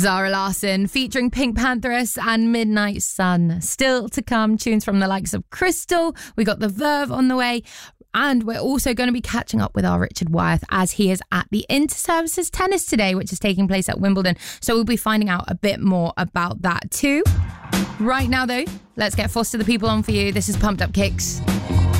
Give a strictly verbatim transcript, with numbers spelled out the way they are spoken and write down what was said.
Zara Larsson featuring Pink Pantheress and Midnight Sun. Still to come, tunes from the likes of Crystal. We got the Verve on the way. And we're also going to be catching up with our Richard Wyeth as he is at the Inter-Services Tennis today, which is taking place at Wimbledon. So we'll be finding out a bit more about that too. Right now, though, let's get Foster the People on for you. This is Pumped Up Kicks.